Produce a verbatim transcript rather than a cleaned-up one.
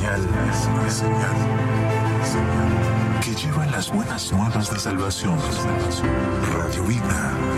señal, es una señal, señal que lleva las buenas nuevas de salvación. Radio Vida.